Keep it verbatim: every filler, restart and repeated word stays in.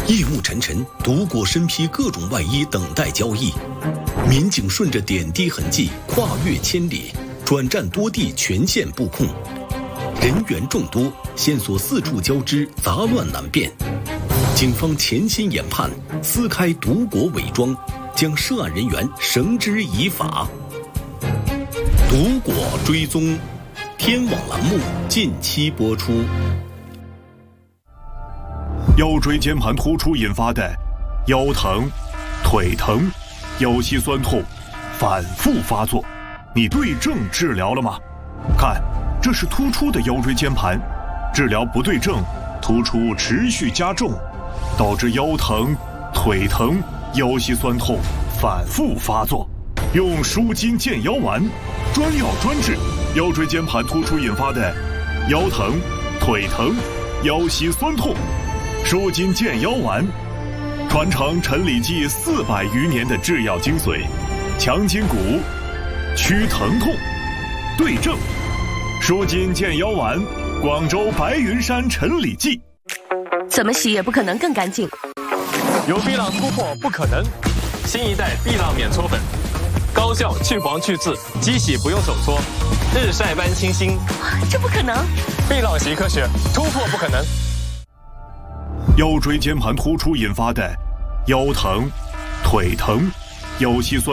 夜幕沉沉，毒果身披各种外衣，等待交易。民警顺着点滴痕迹，跨越千里，转战多地，全线布控。人员众多，线索四处交织，杂乱难辨。警方潜心研判，撕开毒果伪装，将涉案人员绳之以法。毒果追踪，天网栏目近期播出。 腰椎间盘突出引发的腰疼、腿疼、腰膝酸痛反复发作，你对症治疗了吗？看，这是突出的腰椎间盘，治疗不对症，突出持续加重，导致腰疼、腿疼、腰膝酸痛反复发作。用舒筋健腰丸，专药专治腰椎间盘突出引发的腰疼、腿疼、腰膝酸痛。舒筋健腰丸，传承陈李济四百余年的制药精髓，强筋骨，祛疼痛，对症。舒筋健腰丸，广州白云山陈李济。 怎么洗也不可能更干净。 有碧浪突破不可能，新一代碧浪免搓粉，高效去黄去渍，机洗不用手搓，日晒般清新。 这不可能！ 碧浪洗科学，突破不可能。 腰椎间盘突出引发的腰疼、腿疼、腰膝酸